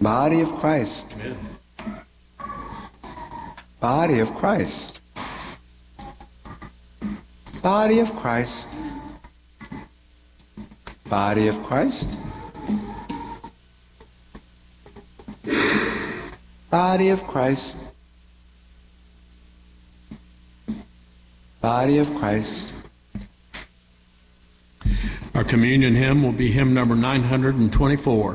Body of Christ. Amen. Body of Christ. Body of Christ. Body of Christ. Body of Christ. Body of Christ. Our communion hymn will be hymn number 924.